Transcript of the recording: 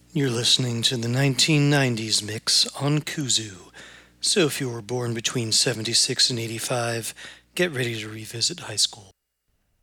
You're listening to the 1990s mix on Kuzu. So if you were born between 76 and 85, get ready to revisit high school.